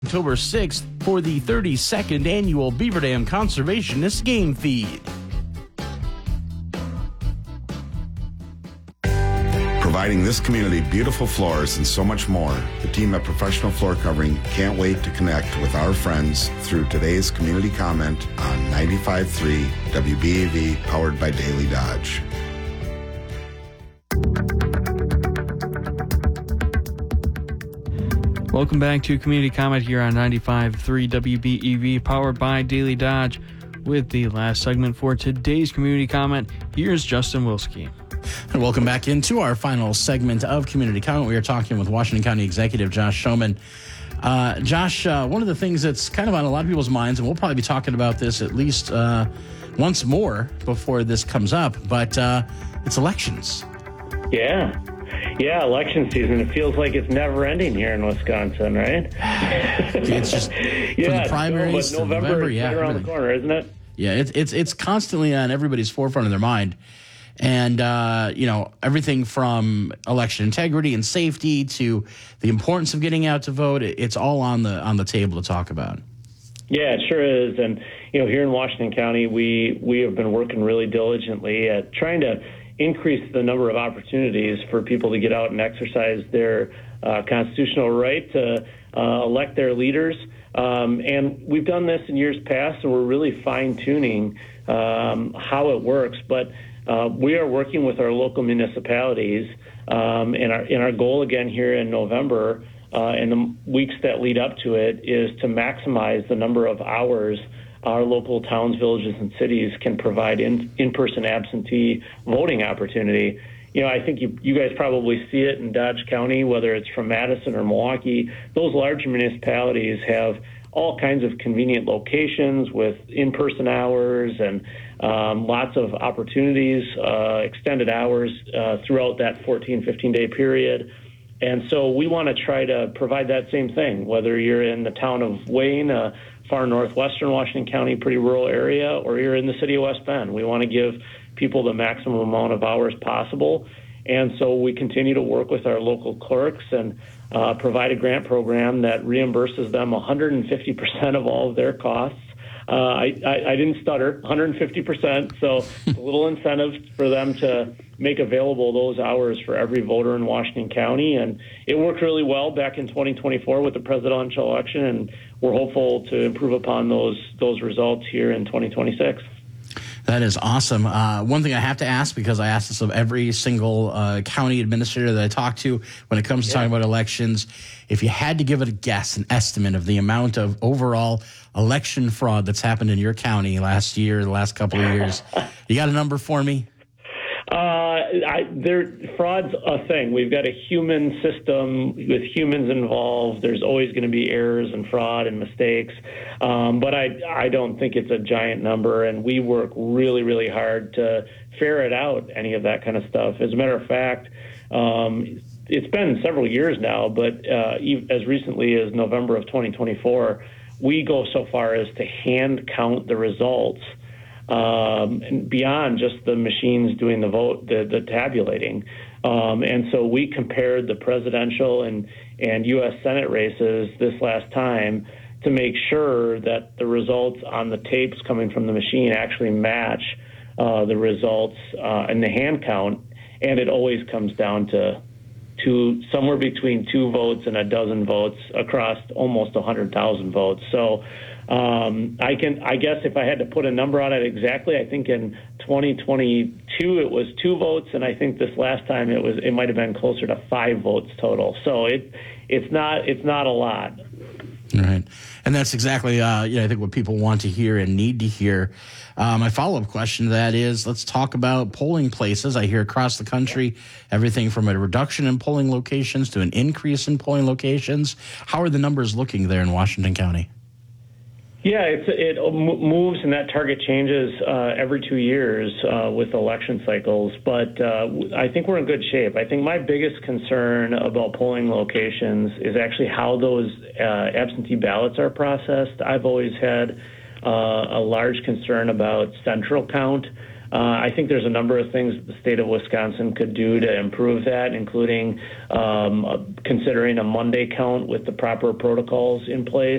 October 6th for the 32nd annual Beaver Dam Conservationist Game Feed. Providing this community beautiful floors and so much more, the team at Professional Floor Covering can't wait to connect with our friends through today's community comment on 95.3 WBAV, powered by Daily Dodge. Welcome back to Community Comment here on 95.3 WBEV, powered by Daily Dodge. With the last segment for today's Community Comment, here's Justin Wilski. And welcome back into our final segment of Community Comment. We are talking with Washington County Executive Josh Schoeman. Josh, one of the things that's kind of on a lot of people's minds, and we'll probably be talking about this at least once more before this comes up, but it's elections. Yeah, election season. It feels like it's never ending here in Wisconsin, right? It's just from the primaries to November is right around the corner, isn't it? Yeah, it's constantly on everybody's forefront of their mind. And, everything from election integrity and safety to the importance of getting out to vote, it's all on the table to talk about. Yeah, it sure is. And, here in Washington County, we have been working really diligently at trying to increase the number of opportunities for people to get out and exercise their constitutional right to elect their leaders. And we've done this in years past, and we're really fine-tuning how it works. But we are working with our local municipalities, and our goal again here in November and the weeks that lead up to it is to maximize the number of hours our local towns, villages, and cities can provide in-person absentee voting opportunity. I think you guys probably see it in Dodge County, whether it's from Madison or Milwaukee. Those larger municipalities have all kinds of convenient locations with in-person hours and lots of opportunities, extended hours throughout that 14, 15-day period. And so we want to try to provide that same thing, whether you're in the town of Wayne, far northwestern Washington County, pretty rural area, or you're in the city of West Bend. We want to give people the maximum amount of hours possible. And so we continue to work with our local clerks and provide a grant program that reimburses them 150% of all of their costs. I didn't stutter, 150%. So it's a little incentive for them to make available those hours for every voter in Washington County. And it worked really well back in 2024 with the presidential election, and we're hopeful to improve upon those results here in 2026. That is awesome. One thing I have to ask, because I ask this of every single county administrator that I talk to when it comes to talking about elections, if you had to give it a guess, an estimate of the amount of overall election fraud that's happened in your county last year, the last couple of years, you got a number for me? Fraud's a thing. We've got a human system with humans involved. There's always going to be errors and fraud and mistakes. But I don't think it's a giant number, and we work really, really hard to ferret out any of that kind of stuff. As a matter of fact, it's been several years now, but as recently as November of 2024, we go so far as to hand count the results and beyond just the machines doing the vote, the tabulating. And so we compared the presidential and U.S. Senate races this last time to make sure that the results on the tapes coming from the machine actually match the results in the hand count. And it always comes down to somewhere between 2 votes and a dozen votes across almost 100,000 votes. So I guess if I had to put a number on it exactly, I think in 2022 it was 2 votes, and I think this last time it might have been closer to 5 votes total. So it's not a lot. Right. And that's exactly, I think what people want to hear and need to hear. My follow-up question to that is, let's talk about polling places. I hear across the country, everything from a reduction in polling locations to an increase in polling locations. How are the numbers looking there in Washington County? Yeah, it moves, and that target changes every 2 years with election cycles. But I think we're in good shape. I think my biggest concern about polling locations is actually how those absentee ballots are processed. I've always had a large concern about central count. I think there's a number of things that the state of Wisconsin could do to improve that, including considering a Monday count with the proper protocols in place.